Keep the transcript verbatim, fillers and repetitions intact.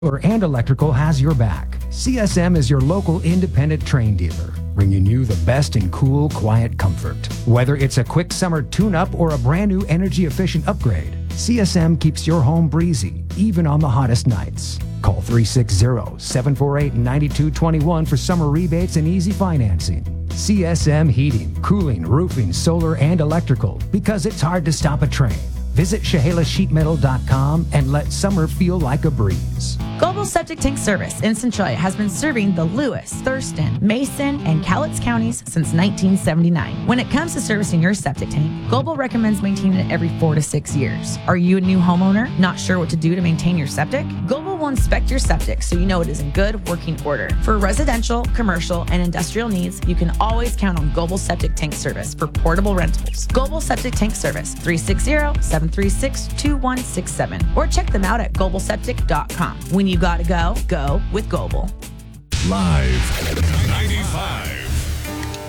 and Electrical has your back. C S M is your local independent Trane dealer, bringing you the best in cool, quiet comfort. Whether it's a quick summer tune-up or a brand new energy-efficient upgrade, C S M keeps your home breezy, even on the hottest nights. Call three six zero, seven four eight, nine two two one for summer rebates and easy financing. C S M Heating, Cooling, Roofing, Solar, and Electrical, because it's hard to stop a Trane. Visit Chehalis Sheet Metal dot com and let summer feel like a breeze. Global Septic Tank Service in Centralia has been serving the Lewis, Thurston, Mason, and Cowlitz counties since nineteen seventy-nine. When it comes to servicing your septic tank, Global recommends maintaining it every four to six years. Are you a new homeowner, not sure what to do to maintain your septic? Global will inspect your septic so you know it is in good working order. For residential, commercial, and industrial needs, you can always count on Global Septic Tank Service for portable rentals. Global Septic Tank Service, three six zero, seven three six, two one six seven, or check them out at global septic dot com. When you gotta go, go with Global. Live